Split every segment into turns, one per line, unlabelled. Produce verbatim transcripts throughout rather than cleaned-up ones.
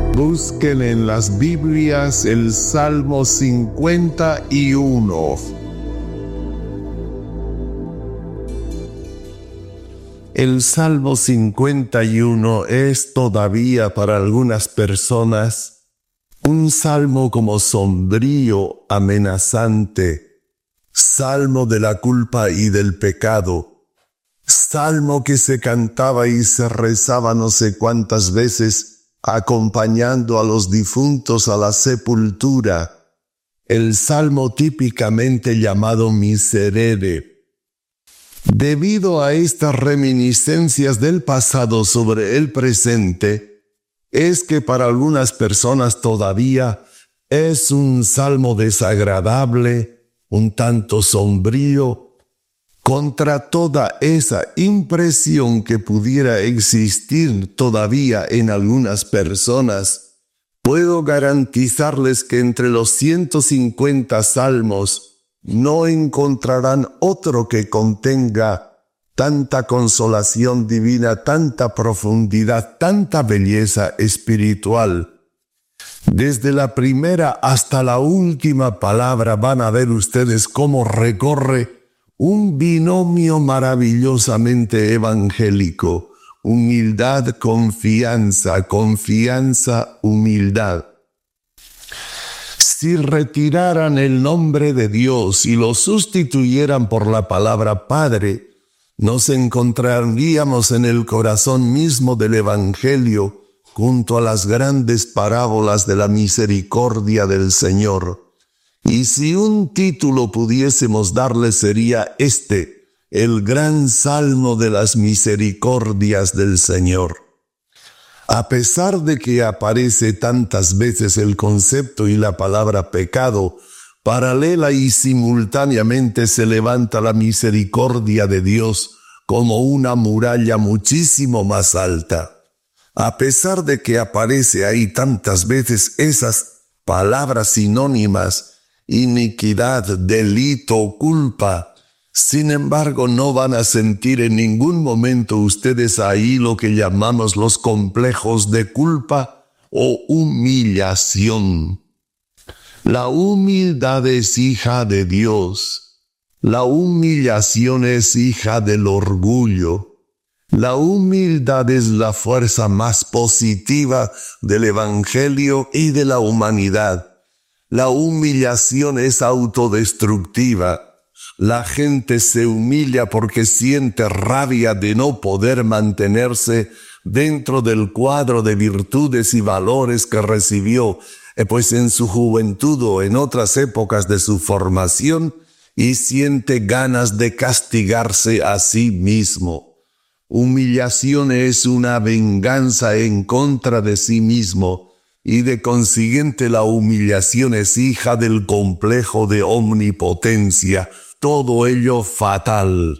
Busquen en las Biblias el Salmo cincuenta y uno. El Salmo cincuenta y uno es todavía para algunas personas un salmo como sombrío, amenazante, salmo de la culpa y del pecado, salmo que se cantaba y se rezaba no sé cuántas veces acompañando a los difuntos a la sepultura, el salmo típicamente llamado Miserere. Debido a estas reminiscencias del pasado sobre el presente, es que para algunas personas todavía es un salmo desagradable, un tanto sombrío, contra toda esa impresión que pudiera existir todavía en algunas personas. Puedo garantizarles que entre los ciento cincuenta salmos no encontrarán otro que contenga tanta consolación divina, tanta profundidad, tanta belleza espiritual. Desde la primera hasta la última palabra van a ver ustedes cómo recorre un binomio maravillosamente evangélico: humildad, confianza, confianza, humildad. Si retiraran el nombre de Dios y lo sustituyeran por la palabra Padre, nos encontraríamos en el corazón mismo del Evangelio, junto a las grandes parábolas de la misericordia del Señor. Y si un título pudiésemos darle sería este: el gran salmo de las misericordias del Señor. A pesar de que aparece tantas veces el concepto y la palabra pecado, paralela y simultáneamente se levanta la misericordia de Dios como una muralla muchísimo más alta. A pesar de que aparece ahí tantas veces esas palabras sinónimas: iniquidad, delito, culpa. Sin embargo, no van a sentir en ningún momento ustedes ahí lo que llamamos los complejos de culpa o humillación. La humildad es hija de Dios. La humillación es hija del orgullo. La humildad es la fuerza más positiva del Evangelio y de la humanidad. La humillación es autodestructiva. La gente se humilla porque siente rabia de no poder mantenerse dentro del cuadro de virtudes y valores que recibió, pues en su juventud o en otras épocas de su formación, y siente ganas de castigarse a sí mismo. Humillación es una venganza en contra de sí mismo, y de consiguiente la humillación es hija del complejo de omnipotencia, todo ello fatal.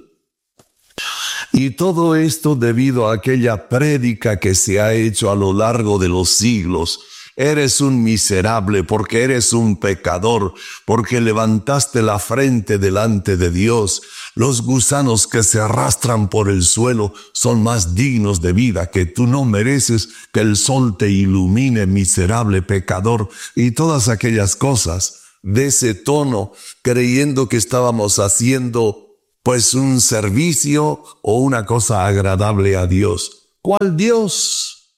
Y todo esto debido a aquella prédica que se ha hecho a lo largo de los siglos: eres un miserable porque eres un pecador, porque levantaste la frente delante de Dios. Los gusanos que se arrastran por el suelo son más dignos de vida que tú. No mereces que el sol te ilumine, miserable pecador, y todas aquellas cosas de ese tono, creyendo que estábamos haciendo pues un servicio o una cosa agradable a Dios. ¿Cuál Dios?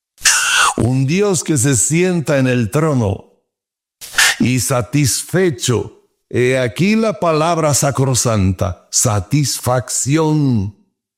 Un Dios que se sienta en el trono y satisfecho. He aquí la palabra sacrosanta: satisfacción.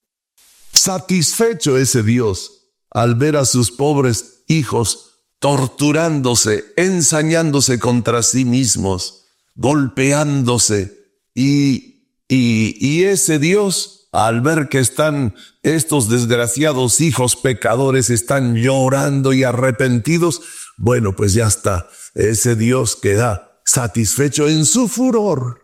Satisfecho ese Dios al ver a sus pobres hijos torturándose, ensañándose contra sí mismos, golpeándose, y, y, y ese Dios, al ver que están estos desgraciados hijos pecadores, están llorando y arrepentidos, bueno, pues ya está, ese Dios queda satisfecho en su furor.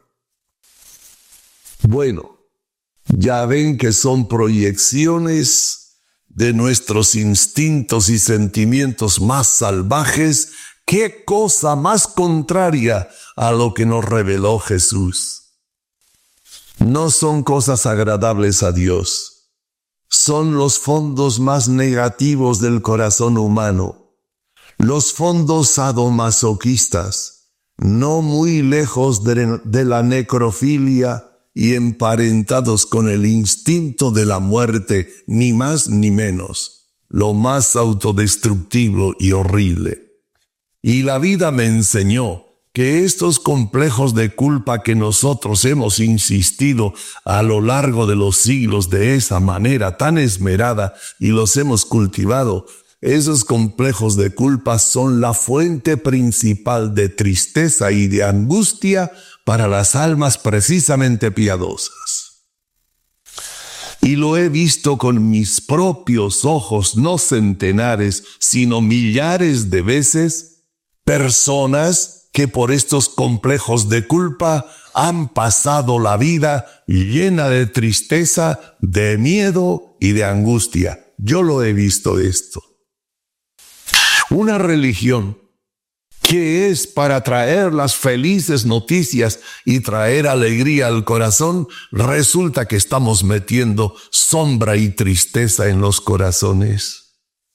Bueno, ya ven que son proyecciones de nuestros instintos y sentimientos más salvajes. ¡Qué cosa más contraria a lo que nos reveló Jesús! No son cosas agradables a Dios. Son los fondos más negativos del corazón humano. Los fondos sadomasoquistas, no muy lejos de, de la necrofilia y emparentados con el instinto de la muerte, ni más ni menos, lo más autodestructivo y horrible. Y la vida me enseñó que estos complejos de culpa que nosotros hemos insistido a lo largo de los siglos de esa manera tan esmerada y los hemos cultivado, esos complejos de culpa son la fuente principal de tristeza y de angustia para las almas precisamente piadosas. Y lo he visto con mis propios ojos, no centenares, sino millares de veces, personas que por estos complejos de culpa han pasado la vida llena de tristeza, de miedo y de angustia. Yo lo he visto esto. Una religión que es para traer las felices noticias y traer alegría al corazón, resulta que estamos metiendo sombra y tristeza en los corazones.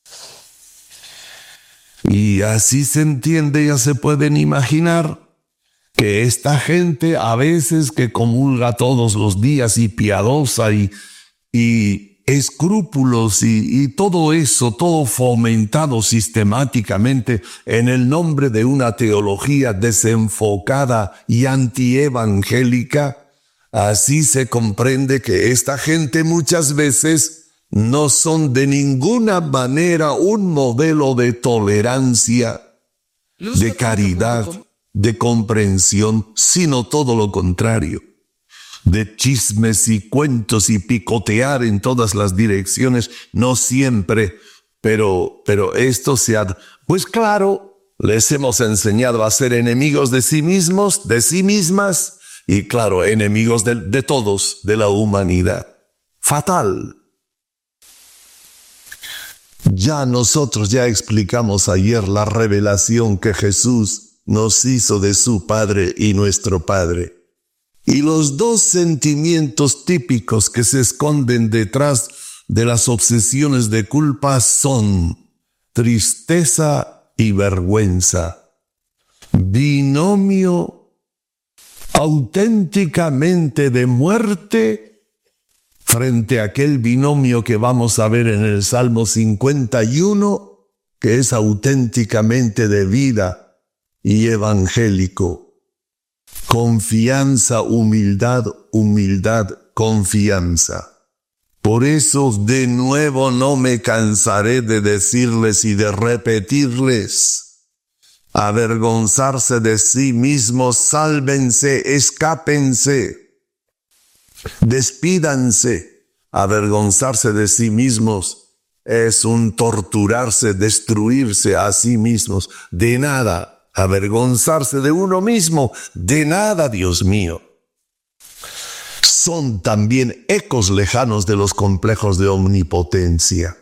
Y así se entiende, ya se pueden imaginar, que esta gente a veces que comulga todos los días y piadosa y, y escrúpulos y, y todo eso, todo fomentado sistemáticamente en el nombre de una teología desenfocada y antievangélica, así se comprende que esta gente muchas veces no son de ninguna manera un modelo de tolerancia, de caridad, de comprensión, sino todo lo contrario. De chismes y cuentos y picotear en todas las direcciones, no siempre, pero, pero esto se ha... Pues claro, les hemos enseñado a ser enemigos de sí mismos, de sí mismas, y claro, enemigos de, de todos, de la humanidad. Fatal. Ya nosotros ya explicamos ayer la revelación que Jesús nos hizo de su Padre y nuestro Padre. Y los dos sentimientos típicos que se esconden detrás de las obsesiones de culpa son tristeza y vergüenza. Binomio auténticamente de muerte frente a aquel binomio que vamos a ver en el Salmo cincuenta y uno, que es auténticamente de vida y evangélico. Confianza, humildad, humildad, confianza. Por eso de nuevo no me cansaré de decirles y de repetirles. Avergonzarse de sí mismos, sálvense, escápense, despídanse. Avergonzarse de sí mismos es un torturarse, destruirse a sí mismos. De nada. Avergonzarse de uno mismo, de nada, Dios mío. Son también ecos lejanos de los complejos de omnipotencia.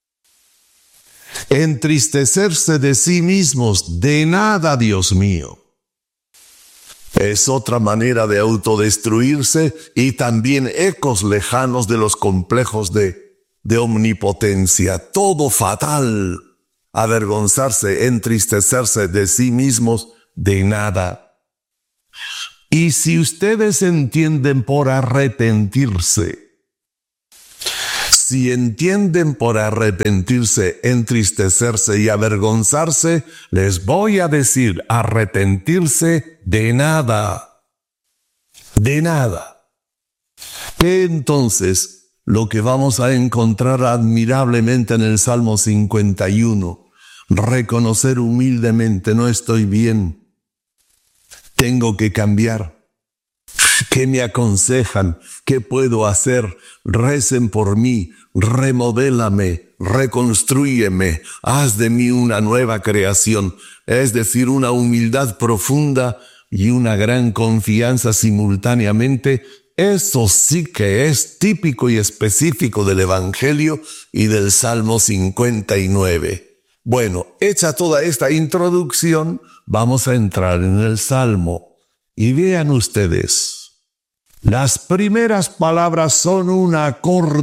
Entristecerse de sí mismos, de nada, Dios mío. Es otra manera de autodestruirse y también ecos lejanos de los complejos de, de omnipotencia. Todo fatal. Avergonzarse, entristecerse de sí mismos, de nada. Y si ustedes entienden por arrepentirse, si entienden por arrepentirse, entristecerse y avergonzarse, les voy a decir arrepentirse de nada, de nada. ¿Qué entonces? Lo que vamos a encontrar admirablemente en el Salmo cincuenta y uno. Reconocer humildemente, no estoy bien. Tengo que cambiar. ¿Qué me aconsejan? ¿Qué puedo hacer? Recen por mí, remodélame, reconstrúyeme, haz de mí una nueva creación. Es decir, una humildad profunda y una gran confianza simultáneamente. Eso sí que es típico y específico del Evangelio y del Salmo cincuenta y nueve. Bueno, hecha toda esta introducción, vamos a entrar en el Salmo. Y vean ustedes, las primeras palabras son un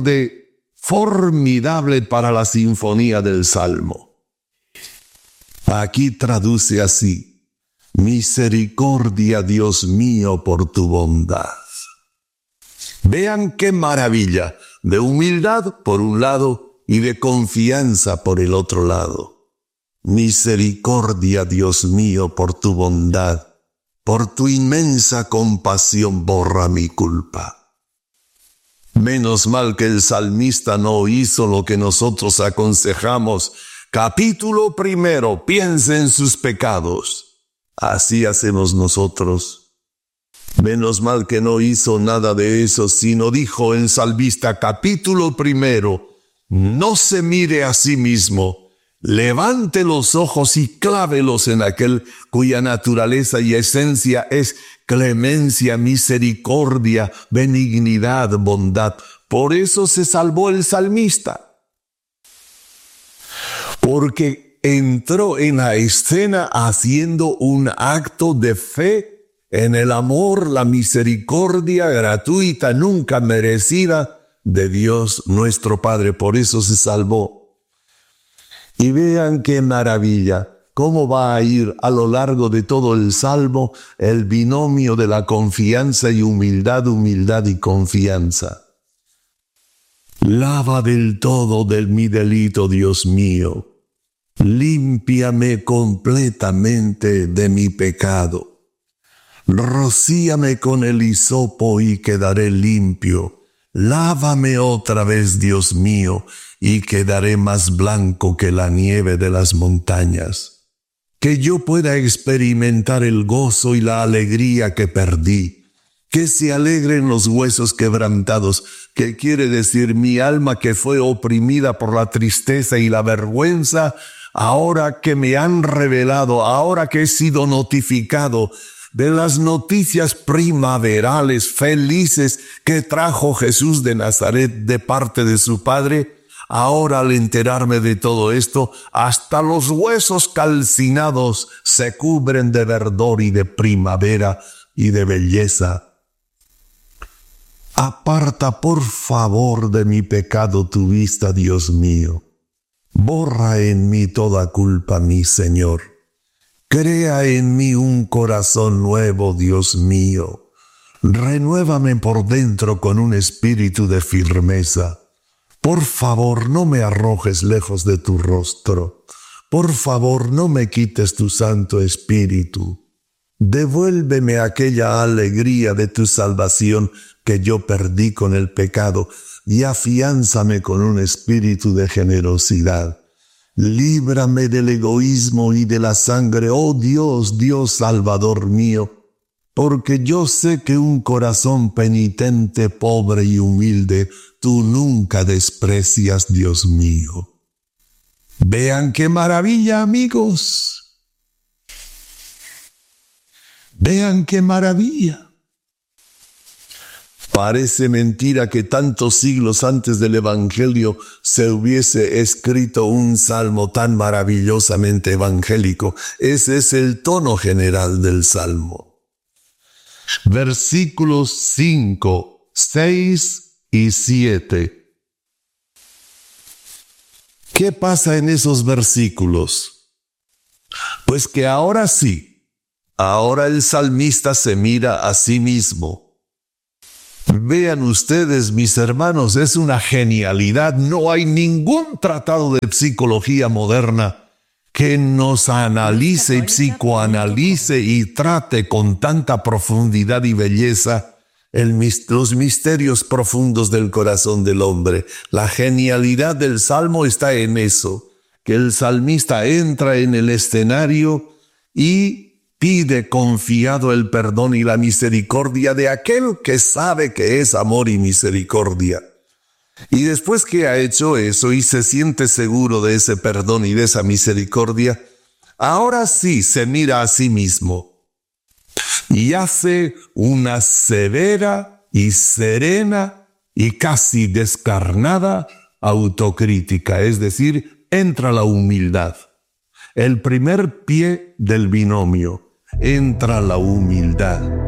acorde formidable para la sinfonía del Salmo. Aquí traduce así: misericordia, Dios mío, por tu bondad. Vean qué maravilla, de humildad por un lado y de confianza por el otro lado. Misericordia, Dios mío, por tu bondad, por tu inmensa compasión borra mi culpa. Menos mal que el salmista no hizo lo que nosotros aconsejamos. Capítulo primero, piense en sus pecados. Así hacemos nosotros. Menos mal que no hizo nada de eso, sino dijo en salmista capítulo primero: no se mire a sí mismo, levante los ojos y clávelos en aquel cuya naturaleza y esencia es clemencia, misericordia, benignidad, bondad. Por eso se salvó el salmista, porque entró en la escena haciendo un acto de fe en el amor, la misericordia gratuita, nunca merecida de Dios nuestro Padre. Por eso se salvó. Y vean qué maravilla, cómo va a ir a lo largo de todo el Salmo el binomio de la confianza y humildad, humildad y confianza. Lava del todo de mi delito, Dios mío. Límpiame completamente de mi pecado. Rocíame con el hisopo y quedaré limpio. Lávame otra vez, Dios mío, y quedaré más blanco que la nieve de las montañas. Que yo pueda experimentar el gozo y la alegría que perdí. Que se alegren los huesos quebrantados, que quiere decir mi alma que fue oprimida por la tristeza y la vergüenza, ahora que me han revelado, ahora que he sido notificado de las noticias primaverales felices que trajo Jesús de Nazaret de parte de su Padre. Ahora, al enterarme de todo esto, hasta los huesos calcinados se cubren de verdor y de primavera y de belleza. Aparta por favor de mi pecado tu vista, Dios mío. Borra en mí toda culpa, mi Señor. Crea en mí un corazón nuevo, Dios mío. Renuévame por dentro con un espíritu de firmeza. Por favor, no me arrojes lejos de tu rostro. Por favor, no me quites tu Santo Espíritu. Devuélveme aquella alegría de tu salvación que yo perdí con el pecado y afiánzame con un espíritu de generosidad. Líbrame del egoísmo y de la sangre, oh Dios, Dios Salvador mío, porque yo sé que un corazón penitente, pobre y humilde, tú nunca desprecias, Dios mío. Vean qué maravilla, amigos. Vean qué maravilla. Parece mentira que tantos siglos antes del Evangelio se hubiese escrito un salmo tan maravillosamente evangélico. Ese es el tono general del salmo. Versículos cinco, seis y siete. ¿Qué pasa en esos versículos? Pues que ahora sí, ahora el salmista se mira a sí mismo. Vean ustedes, mis hermanos, es una genialidad. No hay ningún tratado de psicología moderna que nos analice y psicoanalice y trate con tanta profundidad y belleza el, los misterios profundos del corazón del hombre. La genialidad del Salmo está en eso, que el salmista entra en el escenario y pide confiado el perdón y la misericordia de aquel que sabe que es amor y misericordia. Y después que ha hecho eso y se siente seguro de ese perdón y de esa misericordia, ahora sí se mira a sí mismo y hace una severa y serena y casi descarnada autocrítica, es decir, entra la humildad. El primer pie del binomio. Entra la humildad.